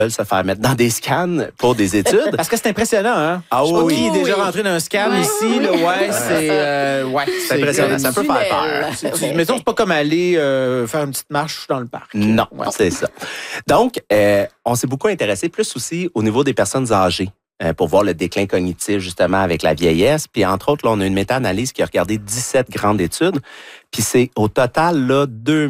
veulent se faire mettre dans des scans pour des études. Parce que c'est impressionnant, hein? Ah oui. Qui est déjà rentré dans un scan ici, là, C'est impressionnant. Ça peut faire peur. Mettons, c'est pas comme aller faire une petite marche dans le parc. Non, c'est ça. Donc, on s'est beaucoup intéressé plus aussi au niveau des personnes âgées pour voir le déclin cognitif, justement, avec la vieillesse. Puis, entre autres, là, on a une méta-analyse qui a regardé 17 grandes études. Puis, c'est au total, là,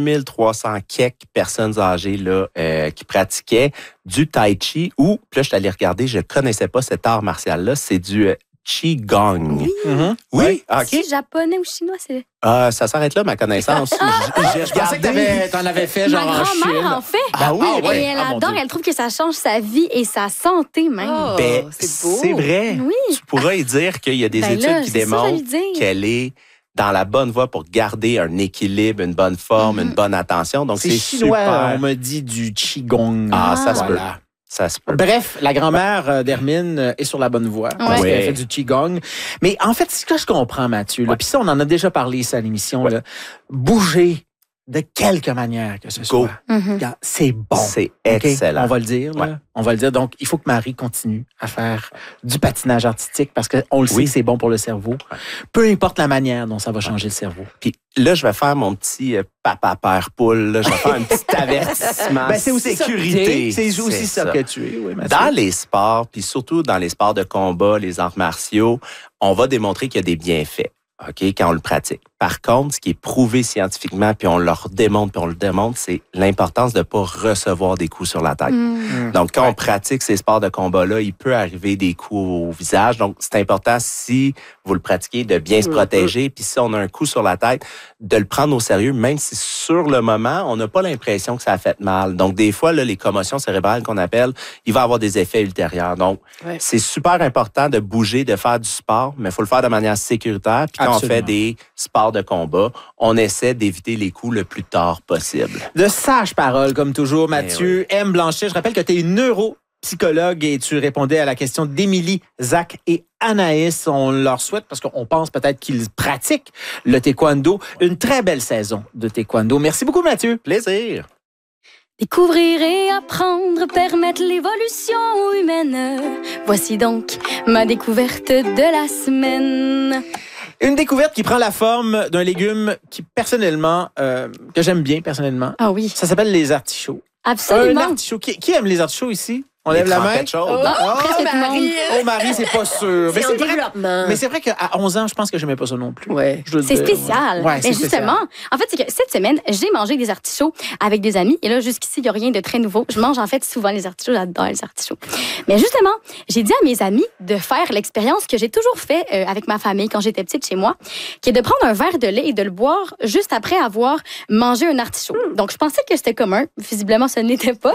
2300 quelques personnes âgées là, qui pratiquaient du tai chi ou, puis là, je suis allé regarder, je connaissais pas cet art martial-là, c'est du Qigong. Oui. Oui, OK. C'est japonais ou chinois, c'est... Ça s'arrête là, ma connaissance. Je pensais que t'en avais fait genre Ma en Chine. grand-mère en fait. Ah oui? Et elle adore, elle trouve que ça change sa vie et sa santé même. Oh, Ben, c'est beau. c'est vrai. Oui. Tu pourrais y dire qu'il y a des Ben études là, qui c'est ça, démontrent j'allais dire. qu'elle est dans la bonne voie pour garder un équilibre, une bonne forme, une bonne attention. Donc, C'est c'est chinois, super. on me dit du Qigong. Ah, ça se peut. Voilà. Ça se peut. Bref, la grand-mère d'Hermine est sur la bonne voie parce Ouais. qu'elle fait du Qigong. Mais en fait, ce que je comprends, Mathieu, là, puis ça, on en a déjà parlé ça à l'émission, là, bouger de quelque manière que ce soit, regarde, c'est bon. C'est OK? excellent. On va le dire. Là. Ouais. On va le dire. Donc, il faut que Marie continue à faire du patinage artistique parce qu'on le sait Oui. que c'est bon pour le cerveau. Peu importe la manière dont ça va changer le cerveau. Puis là, je vais faire mon petit papa père poule. Là. Je vais faire un petit avertissement. Ben, c'est aussi sécurité. Ça que t'es. C'est aussi ça que tu es, oui, Mathieu. Dans les sports, puis surtout dans les sports de combat, les arts martiaux, on va démontrer qu'il y a des bienfaits, OK, quand on le pratique. Par contre, ce qui est prouvé scientifiquement, puis on le démontre, c'est l'importance de ne pas recevoir des coups sur la tête. Donc, quand on pratique ces sports de combat-là, il peut arriver des coups au visage. Donc, c'est important, si vous le pratiquez, de bien se protéger. Puis si on a un coup sur la tête, de le prendre au sérieux, même si sur le moment, on n'a pas l'impression que ça a fait mal. Donc, des fois, là, les commotions cérébrales qu'on appelle, il va avoir des effets ultérieurs. Donc, c'est super important de bouger, de faire du sport, mais il faut le faire de manière sécuritaire. Puis quand on fait des sports de combat, on essaie d'éviter les coups le plus tard possible. De sages paroles, comme toujours, Mathieu. M. Blanchet, je rappelle que tu es neuropsychologue et tu répondais à la question d'Émilie, Zach et Anaïs. On leur souhaite, parce qu'on pense peut-être qu'ils pratiquent le taekwondo, une très belle saison de taekwondo. Merci beaucoup, Mathieu. Plaisir! Découvrir et apprendre, permettre l'évolution humaine. Voici donc ma découverte de la semaine. Une découverte qui prend la forme d'un légume qui, personnellement, que j'aime bien, personnellement. Ah oui, Ça s'appelle les artichauts. Un absolument. artichaut. Qui aime les artichauts ici? On Les lève la main? trempettes chaudes. Presque tout le monde. Marie! Oh, Marie, c'est pas sûr. C'est en développement. Mais c'est vrai qu'à 11 ans, je pense que j'aimais pas ça non plus. Ouais. Je dois C'est dire, spécial. Ouais, Mais c'est justement, en fait, c'est que cette semaine, j'ai mangé des artichauts avec des amis. Et là, jusqu'ici, il n'y a rien de très nouveau. Je mange en fait souvent les artichauts. J'adore les artichauts. Mais justement, j'ai dit à mes amis de faire l'expérience que j'ai toujours fait avec ma famille quand j'étais petite chez moi, qui est de prendre un verre de lait et de le boire juste après avoir mangé un artichaut. Donc, je pensais que c'était commun. Visiblement, ce n'était pas.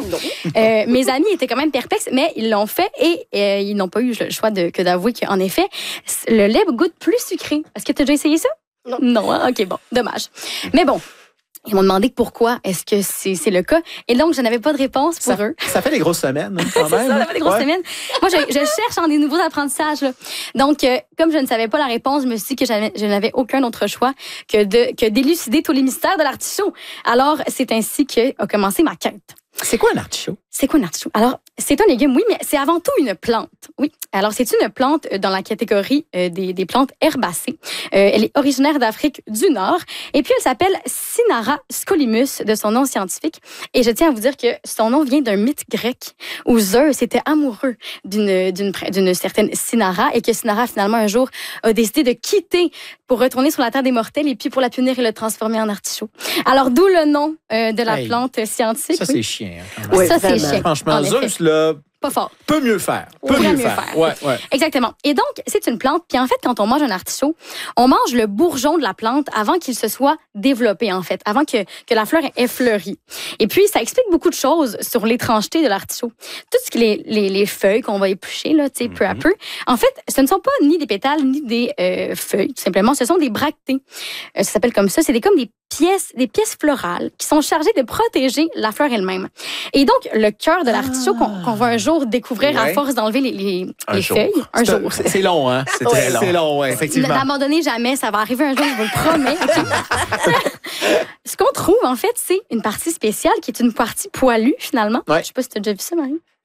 Mes amis étaient quand même perplexes, mais ils l'ont fait et ils n'ont pas eu le choix que d'avouer qu'en effet, le lait goûte plus sucré. Est-ce que tu as déjà essayé ça? Non. Non, hein? OK, bon, dommage. Mais bon, ils m'ont demandé pourquoi est-ce que c'est le cas. Et donc, je n'avais pas de réponse pour eux. Ça fait des grosses semaines, hein, quand C'est même. ça, ça fait des grosses Ouais. semaines. Moi, je cherche en des nouveaux apprentissages. Là. Donc, comme je ne savais pas la réponse, je me suis dit que je n'avais aucun autre choix que d'élucider tous les mystères de l'artichaut. Alors, c'est ainsi qu'a commencé ma quête. C'est quoi un artichaut? C'est quoi un artichaut? Alors, c'est un légume, oui, mais c'est avant tout une plante. Oui. Alors, c'est une plante dans la catégorie des plantes herbacées. Elle est originaire d'Afrique du Nord. Et puis, elle s'appelle Cynara scolimus de son nom scientifique. Et je tiens à vous dire que son nom vient d'un mythe grec où Zeus était amoureux d'une certaine Cynara et que Cynara, finalement, un jour, a décidé de quitter pour retourner sur la terre des mortels et puis pour la punir et le transformer en artichaut. Alors, d'où le nom de la Hey, plante scientifique. Ça, oui. c'est chiant. hein, quand même. Ouais, Ça, c'est vraiment. chiant. Franchement, En effet. Zeus, là, Pas fort. peut mieux faire. Peut Pourrait mieux mieux faire. faire. Ouais, ouais. Exactement. Et donc, c'est une plante. Puis en fait, quand on mange un artichaut, on mange le bourgeon de la plante avant qu'il se soit développé, en fait, avant que la fleur ait fleuri. Et puis, ça explique beaucoup de choses sur l'étrangeté de l'artichaut. Tout ce qui est les feuilles qu'on va éplucher, là, tu sais, peu à peu. En fait, ce ne sont pas ni des pétales, ni des feuilles, tout simplement. Ce sont des bractées. Ça s'appelle comme ça. C'est comme des pièces florales qui sont chargées de protéger la fleur elle-même. Et donc, le cœur de l'artichaut qu'on va un jour découvrir à Ouais. force d'enlever les jour. feuilles. Un jour. C'est long, hein? C'est très long. C'est long, ouais, effectivement. N'abandonnez jamais, ça va arriver un jour, je vous le promets. OK? Ce qu'on trouve, en fait, c'est une partie spéciale qui est une partie poilue, finalement. Ouais. Je sais pas si tu as déjà vu ça, Marie.